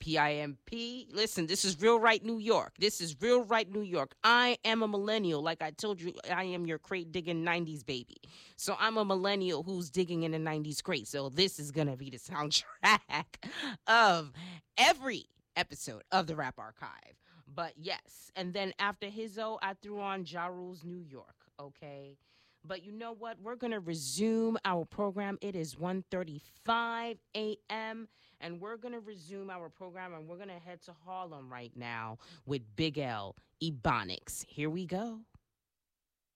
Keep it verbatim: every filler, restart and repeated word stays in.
P I M P. Listen, this is Real Right New York. This is Real Right New York. I am a millennial. Like I told you, I am your crate digging nineties baby. So I'm a millennial who's digging in the nineties crate. So this is going to be the soundtrack of every episode of the Rap Archive. But yes, and then after Hizzo, I threw on Ja Rule's New York, okay? But you know what? We're going to resume our program. It is one thirty-five a.m. and we're going to resume our program and we're going to head to Harlem right now with Big L, Ebonics. Here we go.